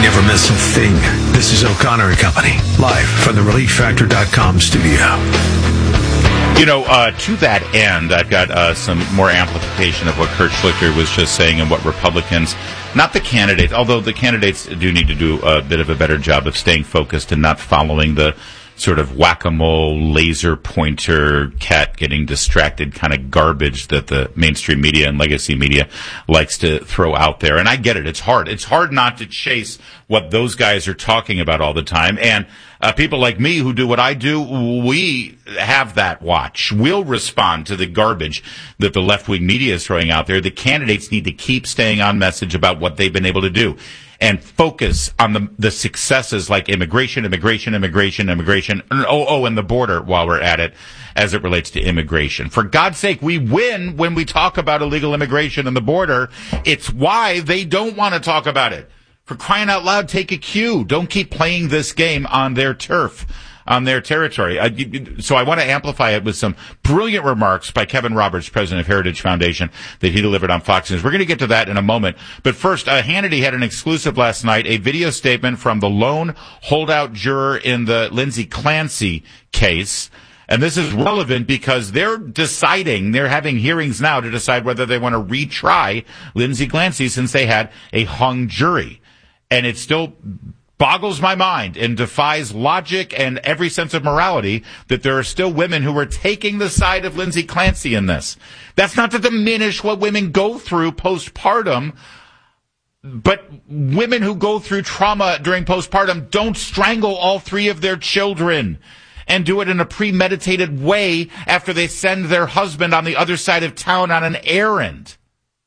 never miss a thing. This is O'Connor and Company, live from the ReliefFactor.com studio. You know, to that end, I've got some more amplification of what Kurt Schlichter was just saying and what Republicans, not the candidates, although the candidates do need to do a bit of a better job of staying focused and not following the sort of whack-a-mole, laser pointer, cat getting distracted kind of garbage that the mainstream media and legacy media likes to throw out there. And I get it. It's hard. It's hard not to chase what those guys are talking about all the time. And people like me who do what I do, we have that watch. We'll respond to the garbage that the left-wing media is throwing out there. The candidates need to keep staying on message about what they've been able to do and focus on the successes like immigration, and the border while we're at it as it relates to immigration. For God's sake, we win when we talk about illegal immigration and the border. It's why they don't want to talk about it. For crying out loud, take a cue. Don't keep playing this game on their turf, on their territory. So I want to amplify it with some brilliant remarks by Kevin Roberts, president of Heritage Foundation, that he delivered on Fox News. We're going to get to that in a moment. But first, Hannity had an exclusive last night, a video statement from the lone holdout juror in the Lindsay Clancy case. And this is relevant because they're having hearings now to decide whether they want to retry Lindsay Clancy since they had a hung jury. And it still boggles my mind and defies logic and every sense of morality that there are still women who are taking the side of Lindsay Clancy in this. That's not to diminish what women go through postpartum, but women who go through trauma during postpartum don't strangle all three of their children and do it in a premeditated way after they send their husband on the other side of town on an errand.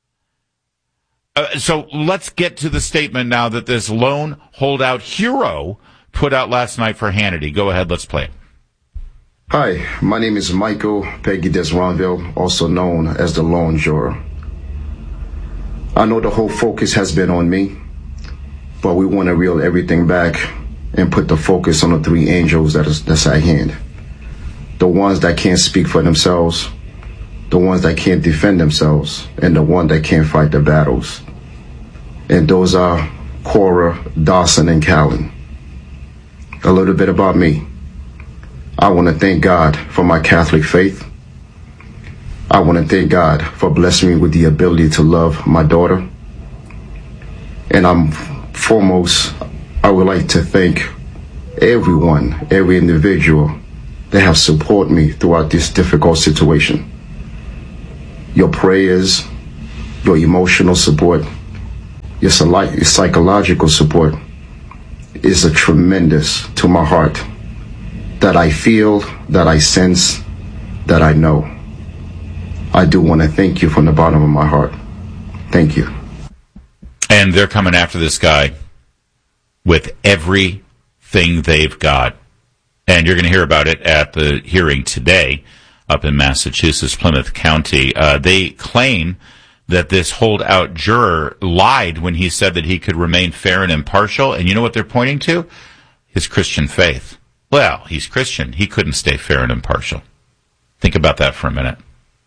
So let's get to the statement now that this lone holdout hero put out last night for Hannity. Go ahead, let's play it. Hi, my name is Michael Peggy Desronville, also known as the lone juror. I know the whole focus has been on me, but we want to reel everything back and put the focus on the three angels that's at hand. The ones that can't speak for themselves, the ones that can't defend themselves, and the one that can't fight the battles. And those are Cora, Dawson, and Callan. A little bit about me. I want to thank God for my Catholic faith. I want to thank God for blessing me with the ability to love my daughter. And I would like to thank every individual that have supported me throughout this difficult situation. Your prayers, your emotional support, your psychological support is a tremendous to my heart that I feel, that I sense, that I know. I do want to thank you from the bottom of my heart. Thank you. And they're coming after this guy with everything they've got. And you're going to hear about it at the hearing today up in Massachusetts, Plymouth County. They claim that this holdout juror lied when he said that he could remain fair and impartial. And you know what they're pointing to? His Christian faith. Well, he's Christian. He couldn't stay fair and impartial. Think about that for a minute.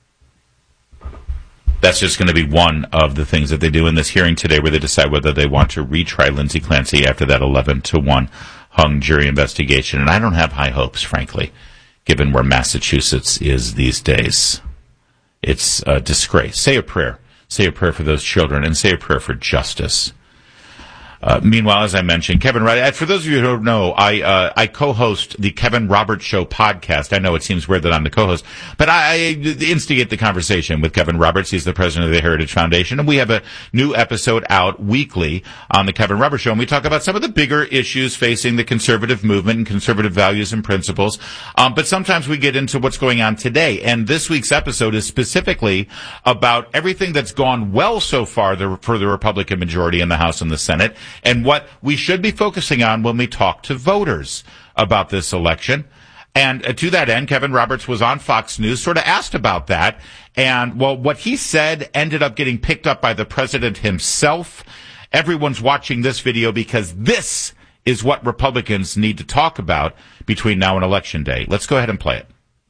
That's just going to be one of the things that they do in this hearing today where they decide whether they want to retry Lindsay Clancy after that 11-1 hung jury investigation. And I don't have high hopes, frankly, given where Massachusetts is these days. It's a disgrace. Say a prayer. Say a prayer for those children and say a prayer for justice. Meanwhile, as I mentioned, Kevin Roberts, for those of you who don't know, I co-host the Kevin Roberts Show podcast. I know it seems weird that I'm the co-host, but I instigate the conversation with Kevin Roberts. He's the president of the Heritage Foundation, and we have a new episode out weekly on the Kevin Roberts Show, and we talk about some of the bigger issues facing the conservative movement and conservative values and principles, but sometimes we get into what's going on today, and this week's episode is specifically about everything that's gone well so far for the Republican majority in the House and the Senate, and what we should be focusing on when we talk to voters about this election. And to that end, Kevin Roberts was on Fox News, sort of asked about that. And, well, what he said ended up getting picked up by the president himself. Everyone's watching this video because this is what Republicans need to talk about between now and Election Day. Let's go ahead and play it.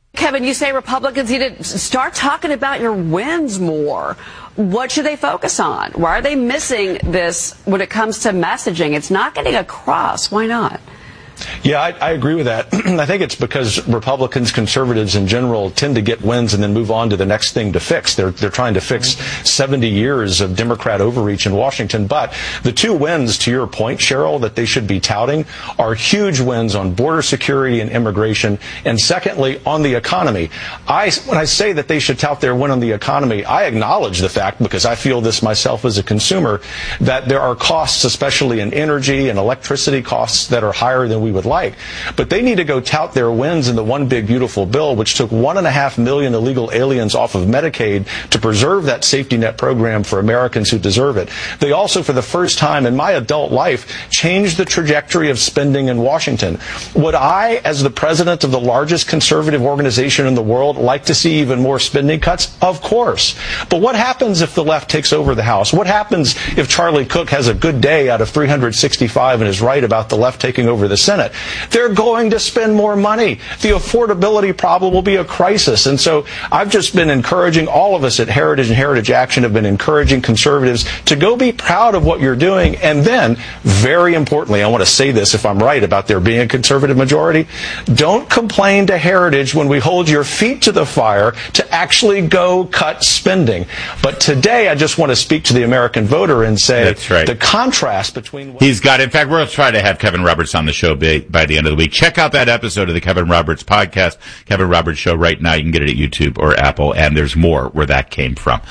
Kevin, you say Republicans need to start talking about your wins more. What should they focus on? Why are they missing this when it comes to messaging? It's not getting across. Why not? Yeah, I agree with that. I think it's because Republicans, conservatives in general, tend to get wins and then move on to the next thing to fix. They're trying to fix 70 years of Democrat overreach in Washington. But the two wins, to your point, Cheryl, that they should be touting are huge wins on border security and immigration, and secondly, on the economy. When I say that they should tout their win on the economy, I acknowledge the fact, because I feel this myself as a consumer, that there are costs, especially in energy and electricity costs, that are higher than we would like. But they need to go tout their wins in the One Big Beautiful Bill, which took 1.5 million illegal aliens off of Medicaid to preserve that safety net program for Americans who deserve it. They also, for the first time in my adult life, changed the trajectory of spending in Washington. Would I, as the president of the largest conservative organization in the world, like to see even more spending cuts? Of course. But what happens if the left takes over the House? What happens if Charlie Cook has a good day out of 365 and is right about the left taking over the Senate? They're going to spend more money. The affordability problem will be a crisis. And so I've just been encouraging, all of us at Heritage and Heritage Action have been encouraging conservatives to go be proud of what you're doing. And then, very importantly, I want to say this if I'm right about there being a conservative majority, don't complain to Heritage when we hold your feet to the fire to actually go cut spending. But today, I just want to speak to the American voter and say that's right. The contrast between... He's got, in fact, we'll try to have Kevin Roberts on the show by the end of the week. Check out that episode of the Kevin Roberts podcast, Kevin Roberts Show, right now. You can get it at YouTube or Apple, and there's more where that came from.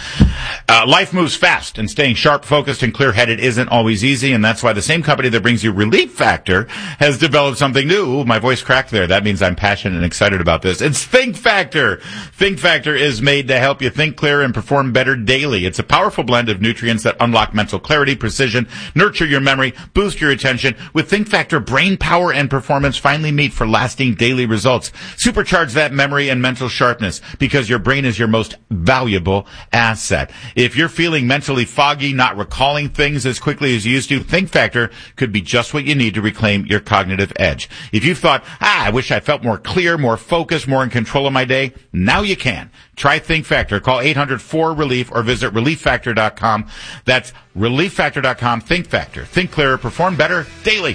Life moves fast, and staying sharp, focused, and clear-headed isn't always easy, and that's why the same company that brings you Relief Factor has developed something new. Ooh, my voice cracked there. That means I'm passionate and excited about this. It's Think Factor. Think Factor is made to help you think clear and perform better daily. It's a powerful blend of nutrients that unlock mental clarity, precision, nurture your memory, boost your attention. With Think Factor, brain power and performance finally meet for lasting daily results. Supercharge that memory and mental sharpness, because your brain is your most valuable asset. If you're feeling mentally foggy, not recalling things as quickly as you used to, Think Factor could be just what you need to reclaim your cognitive edge. If you thought, I wish I felt more clear, more focused, more in control of my day, now you can. Try Think Factor. Call 800-4RELIEF or visit ReliefFactor.com. That's ReliefFactor.com. Think Factor. Think clearer, perform better daily.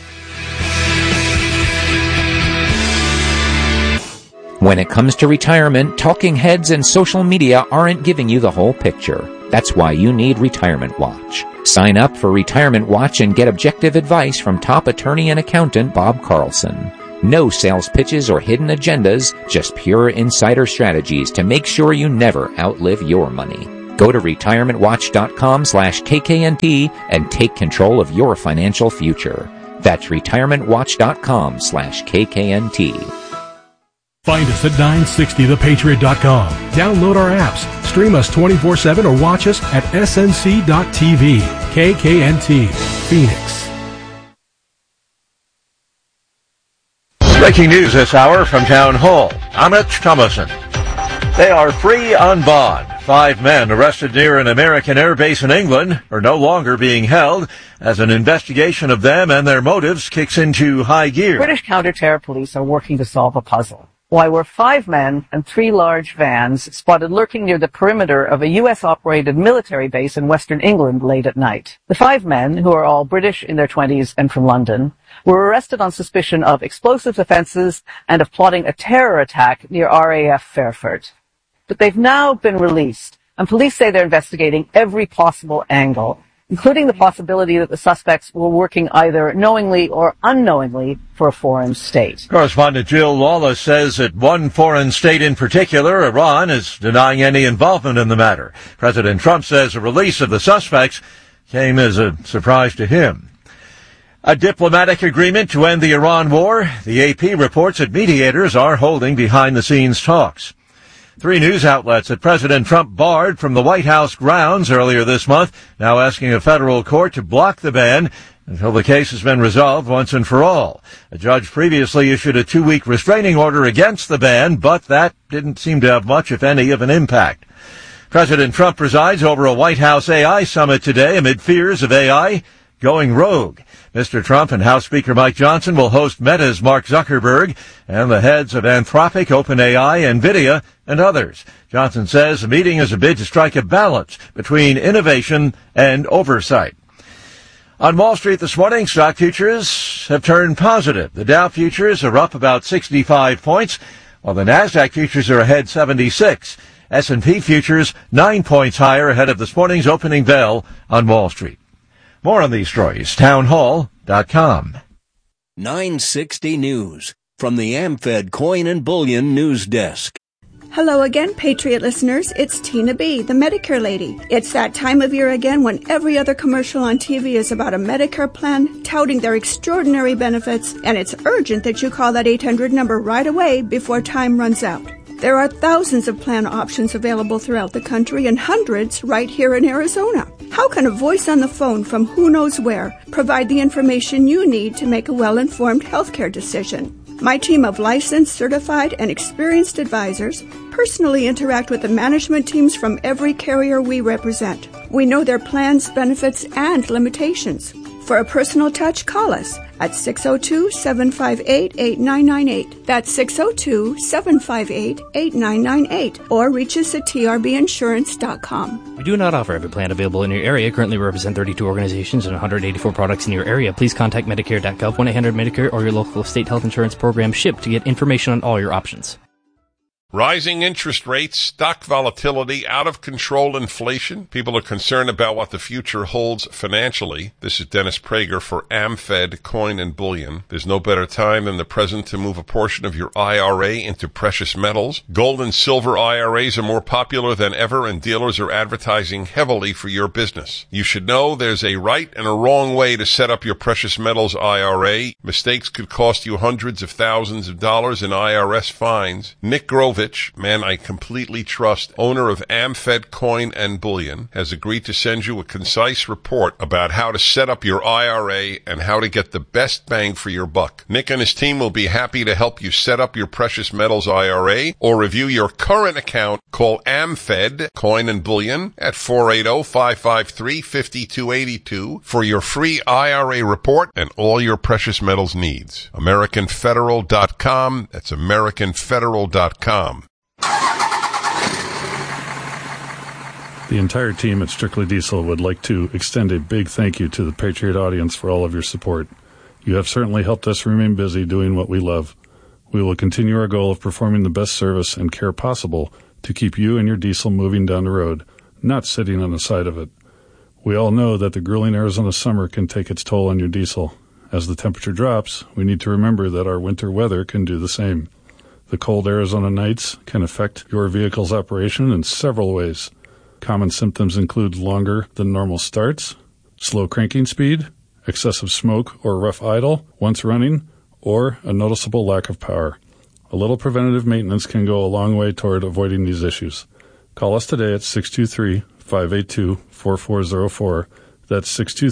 When it comes to retirement, talking heads and social media aren't giving you the whole picture. That's why you need Retirement Watch. Sign up for Retirement Watch and get objective advice from top attorney and accountant Bob Carlson. No sales pitches or hidden agendas, just pure insider strategies to make sure you never outlive your money. Go to retirementwatch.com/KKNT and take control of your financial future. That's retirementwatch.com/KKNT. Find us at 960thepatriot.com. Download our apps, stream us 24/7, or watch us at snc.tv. KKNT, Phoenix. Breaking news this hour from Town Hall. I'm Mitch Thomason. They are free on bond. 5 men arrested near an American air base in England are no longer being held as an investigation of them and their motives kicks into high gear. British counter-terror police are working to solve a puzzle. Why were 5 men and 3 large vans spotted lurking near the perimeter of a U.S.-operated military base in Western England late at night? The 5 men, who are all British in their 20s and from London, were arrested on suspicion of explosive offences and of plotting a terror attack near RAF Fairford. But they've now been released, and police say they're investigating every possible angle, including the possibility that the suspects were working either knowingly or unknowingly for a foreign state. Correspondent Jill Lawless says that one foreign state in particular, Iran, is denying any involvement in the matter. President Trump says the release of the suspects came as a surprise to him. A diplomatic agreement to end the Iran war. The AP reports that mediators are holding behind-the-scenes talks. 3 news outlets that President Trump barred from the White House grounds earlier this month, now asking a federal court to block the ban until the case has been resolved once and for all. A judge previously issued a 2-week restraining order against the ban, but that didn't seem to have much, if any, of an impact. President Trump presides over a White House AI summit today amid fears of AI going rogue. Mr. Trump and House Speaker Mike Johnson will host Meta's Mark Zuckerberg and the heads of Anthropic, OpenAI, NVIDIA, and others. Johnson says the meeting is a bid to strike a balance between innovation and oversight. On Wall Street this morning, stock futures have turned positive. The Dow futures are up about 65 points, while the NASDAQ futures are ahead 76. S&P futures 9 points higher ahead of this morning's opening bell on Wall Street. More on these stories, townhall.com. 960 News from the AmFed Coin and Bullion News Desk. Hello again, Patriot listeners. It's Tina B., the Medicare lady. It's that time of year again when every other commercial on TV is about a Medicare plan touting their extraordinary benefits, and it's urgent that you call that 800 number right away before time runs out. There are thousands of plan options available throughout the country and hundreds right here in Arizona. How can a voice on the phone from who knows where provide the information you need to make a well-informed healthcare decision? My team of licensed, certified, and experienced advisors personally interact with the management teams from every carrier we represent. We know their plans, benefits, and limitations. For a personal touch, call us at 602-758-8998. That's 602-758-8998. Or reach us at trbinsurance.com. We do not offer every plan available in your area. Currently represent 32 organizations and 184 products in your area. Please contact Medicare.gov, 1-800-Medicare, or your local state health insurance program SHIP to get information on all your options. Rising interest rates, stock volatility, out-of-control inflation. People are concerned about what the future holds financially. This is Dennis Prager for AmFed Coin and Bullion. There's no better time than the present to move a portion of your IRA into precious metals. Gold and silver IRAs are more popular than ever, and dealers are advertising heavily for your business. You should know there's a right and a wrong way to set up your precious metals IRA. Mistakes could cost you hundreds of thousands of dollars in IRS fines. Nick Grovich, man I completely trust, owner of AmFed Coin and Bullion, has agreed to send you a concise report about how to set up your IRA and how to get the best bang for your buck. Nick and his team will be happy to help you set up your precious metals IRA or review your current account. Call AmFed Coin and Bullion at 480-553-5282 for your free IRA report and all your precious metals needs. AmericanFederal.com. That's AmericanFederal.com. The entire team at Strictly Diesel would like to extend a big thank you to the Patriot audience for all of your support. You have certainly helped us remain busy doing what we love. We will continue our goal of performing the best service and care possible to keep you and your diesel moving down the road, not sitting on the side of it. We all know that the grueling Arizona summer can take its toll on your diesel. As the temperature drops, we need to remember that our winter weather can do the same. The cold Arizona nights can affect your vehicle's operation in several ways. Common symptoms include longer than normal starts, slow cranking speed, excessive smoke or rough idle once running, or a noticeable lack of power. A little preventative maintenance can go a long way toward avoiding these issues. Call us today at 623-582-4404. That's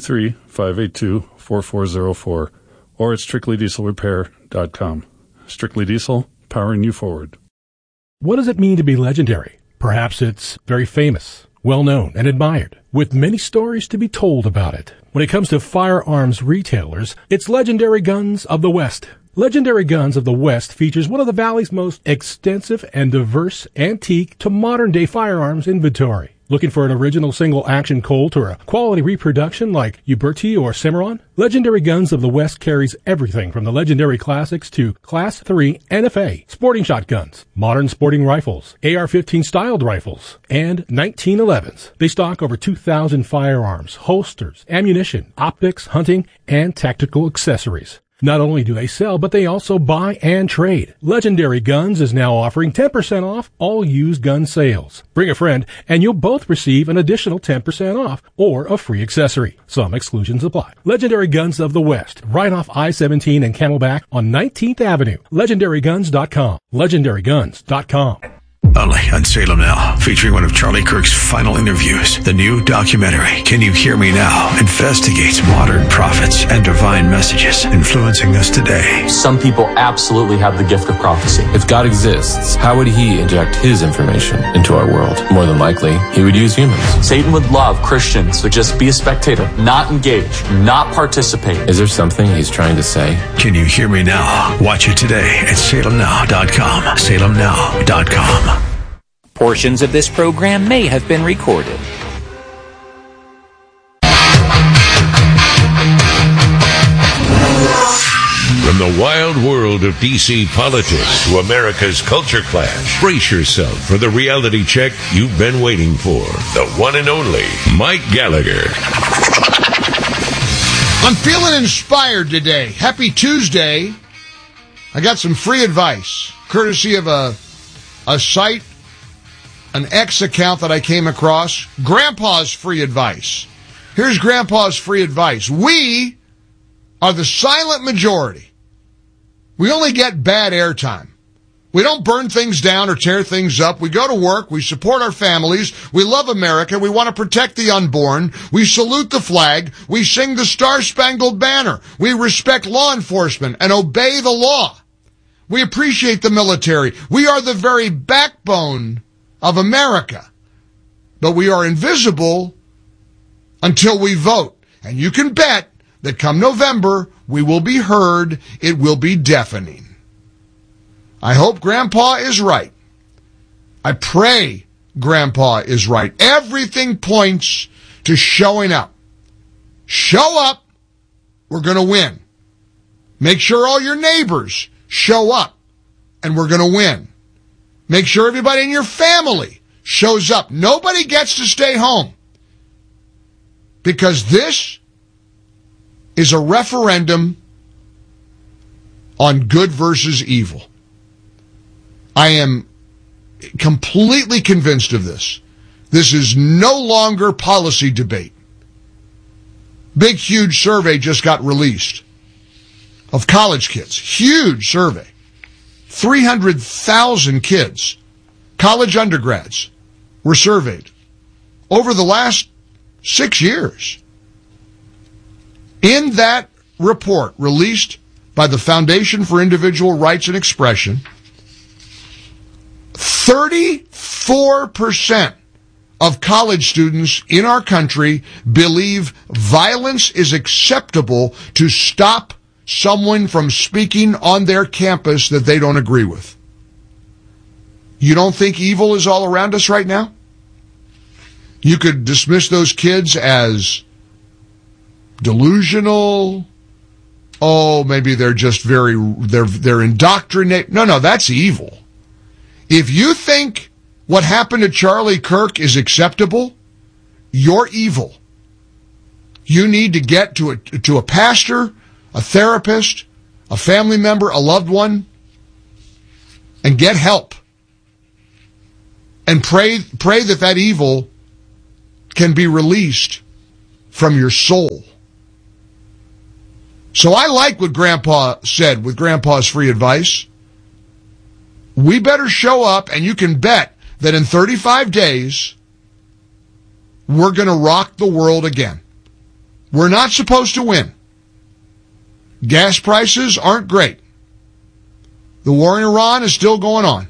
623-582-4404. Or at strictlydieselrepair.com. Strictly Diesel, powering you forward. What does it mean to be legendary? Perhaps it's very famous, well-known, and admired, with many stories to be told about it. When it comes to firearms retailers, it's Legendary Guns of the West. Legendary Guns of the West features one of the Valley's most extensive and diverse antique to modern-day firearms inventory. Looking for an original single-action Colt or a quality reproduction like Uberti or Cimarron? Legendary Guns of the West carries everything from the legendary classics to Class 3 NFA, sporting shotguns, modern sporting rifles, AR-15 styled rifles, and 1911s. They stock over 2,000 firearms, holsters, ammunition, optics, hunting, and tactical accessories. Not only do they sell, but they also buy and trade. Legendary Guns is now offering 10% off all used gun sales. Bring a friend, and you'll both receive an additional 10% off or a free accessory. Some exclusions apply. Legendary Guns of the West, right off I-17 and Camelback on 19th Avenue. LegendaryGuns.com. LegendaryGuns.com. Only on Salem Now, featuring one of Charlie Kirk's final interviews. The new documentary, Can You Hear Me Now?, investigates modern prophets and divine messages influencing us today. Some people absolutely have the gift of prophecy. If God exists, how would he inject his information into our world? More than likely, he would use humans. Satan would love Christians to just be a spectator, not engage, not participate. Is there something he's trying to say? Can You Hear Me Now? Watch it today at salemnow.com. salemnow.com. Portions of this program may have been recorded. From the wild world of D.C. politics to America's culture clash, brace yourself for the reality check you've been waiting for. The one and only Mike Gallagher. I'm feeling inspired today. Happy Tuesday. I got some free advice, courtesy of a site, an X account that I came across. Grandpa's free advice. Here's Grandpa's free advice. We are the silent majority. We only get bad airtime. We don't burn things down or tear things up. We go to work. We support our families. We love America. We want to protect the unborn. We salute the flag. We sing the Star-Spangled Banner. We respect law enforcement and obey the law. We appreciate the military. We are the very backbone of America. But we are invisible until we vote. And you can bet that come November, we will be heard. It will be deafening. I hope Grandpa is right. I pray Grandpa is right. Everything points to showing up. Show up, we're going to win. Make sure all your neighbors show up, and we're going to win. Make sure everybody in your family shows up. Nobody gets to stay home, because this is a referendum on good versus evil. I am completely convinced of this. This is no longer policy debate. Big, huge survey just got released of college kids. Huge survey. 300,000 kids, college undergrads, were surveyed over the last 6 years. In that report released by the Foundation for Individual Rights and Expression, 34% of college students in our country believe violence is acceptable to stop someone from speaking on their campus that they don't agree with. You don't think evil is all around us right now? You could dismiss those kids as delusional. Oh, maybe they're just they're indoctrinated. No, that's evil. If you think what happened to Charlie Kirk is acceptable, you're evil. You need to get to a pastor, a therapist, a family member, a loved one, and get help. And pray that evil can be released from your soul. So I like what Grandpa said with Grandpa's free advice. We better show up, and you can bet that in 35 days, we're going to rock the world again. We're not supposed to win. Gas prices aren't great. The war in Iran is still going on.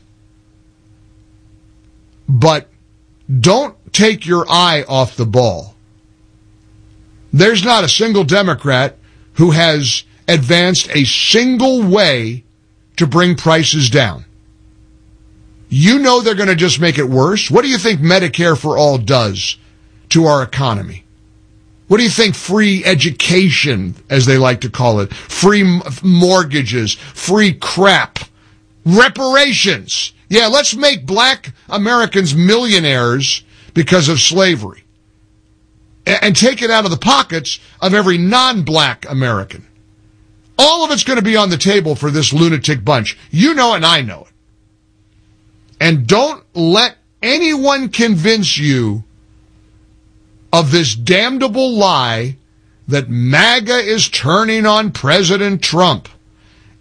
But don't take your eye off the ball. There's not a single Democrat who has advanced a single way to bring prices down. You know they're going to just make it worse. What do you think Medicare for All does to our economy? What do you think free education, as they like to call it, free mortgages, free crap, reparations? Yeah, let's make black Americans millionaires because of slavery and take it out of the pockets of every non-black American. All of it's going to be on the table for this lunatic bunch. You know it and I know it. And don't let anyone convince you of this damnable lie that MAGA is turning on President Trump.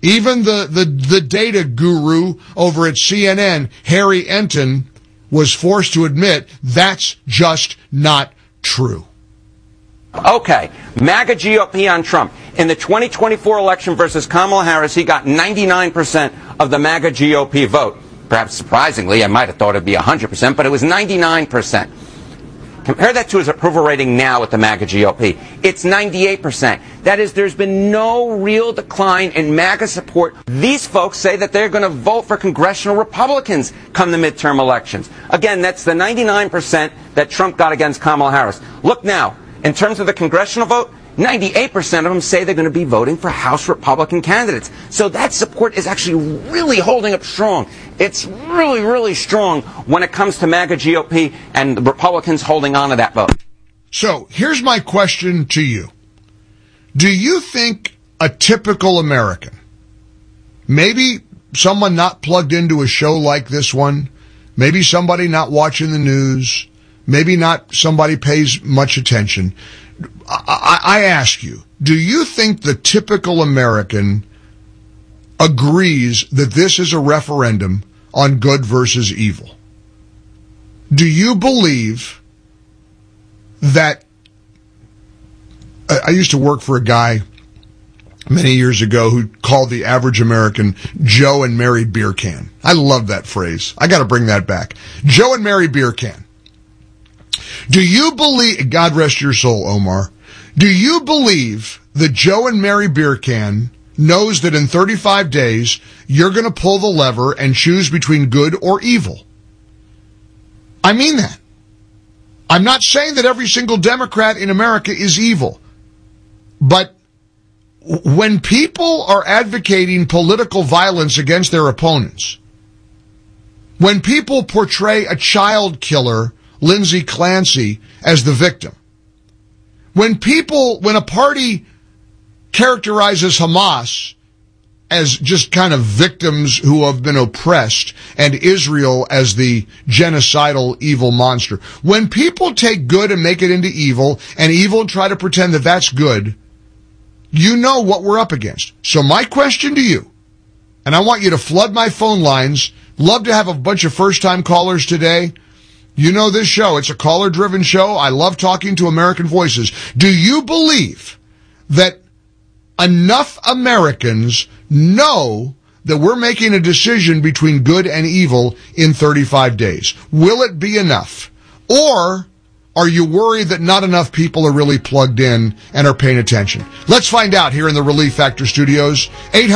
Even the data guru over at CNN, Harry Enton, was forced to admit that's just not true. Okay, MAGA GOP on Trump. In the 2024 election versus Kamala Harris, he got 99% of the MAGA GOP vote. Perhaps surprisingly, I might have thought it would be 100%, but it was 99%. Compare that to his approval rating now with the MAGA GOP. It's 98%. That is, there's been no real decline in MAGA support. These folks say that they're going to vote for congressional Republicans come the midterm elections. Again, that's the 99% that Trump got against Kamala Harris. Look now, in terms of the congressional vote, 98% of them say they're going to be voting for House Republican candidates. So that support is actually really holding up strong. It's really, really strong when it comes to MAGA GOP and the Republicans holding on to that vote. So here's my question to you. Do you think a typical American, maybe someone not plugged into a show like this one, maybe somebody not watching the news, maybe not somebody pays much attention, I ask you, do you think the typical American agrees that this is a referendum on good versus evil? Do you believe that... I used to work for a guy many years ago who called the average American Joe and Mary beer can. I love that phrase. I got to bring that back. Joe and Mary beer can. Do you believe, God rest your soul, Omar, do you believe that Joe and Mary beer can knows that in 35 days you're going to pull the lever and choose between good or evil? I mean that. I'm not saying that every single Democrat in America is evil, but when people are advocating political violence against their opponents, when people portray a child killer, Lindsay Clancy, as the victim, when a party characterizes Hamas as just kind of victims who have been oppressed and Israel as the genocidal evil monster, when people take good and make it into evil and evil try to pretend that that's good, you know what we're up against. So my question to you, and I want you to flood my phone lines, love to have a bunch of first-time callers today. You know this show, it's a caller-driven show. I love talking to American voices. Do you believe that enough Americans know that we're making a decision between good and evil in 35 days? Will it be enough? Or are you worried that not enough people are really plugged in and are paying attention? Let's find out here in the Relief Factor studios.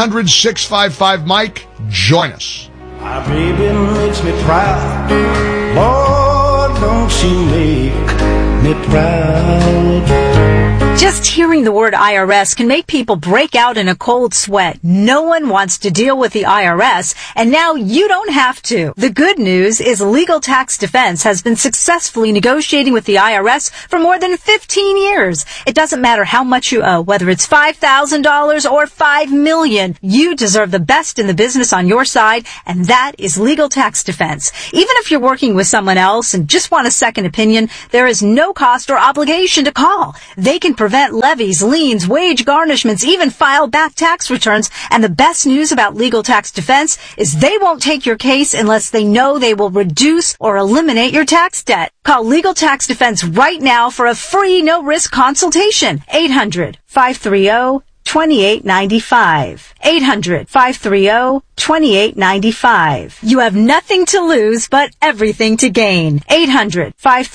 800-655-MIKE. Join us. My baby makes me proud. Lord, don't she make me proud. Just hearing the word IRS can make people break out in a cold sweat. No one wants to deal with the IRS, and now you don't have to. The good news is Legal Tax Defense has been successfully negotiating with the IRS for more than 15 years. It doesn't matter how much you owe, whether it's $5,000 or $5 million. You deserve the best in the business on your side, and that is Legal Tax Defense. Even if you're working with someone else and just want a second opinion, there is no cost or obligation to call. They can prevent levies, liens, wage garnishments, even file back tax returns. And the best news about Legal Tax Defense is they won't take your case unless they know they will reduce or eliminate your tax debt. Call Legal Tax Defense right now for a free no-risk consultation. 800-530-2895. 800-530-2895. You have nothing to lose but everything to gain. 800-530